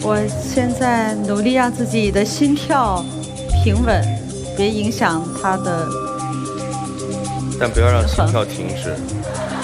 我现在努力让自己的心跳平稳，别影响它的， 但不要让心跳停止。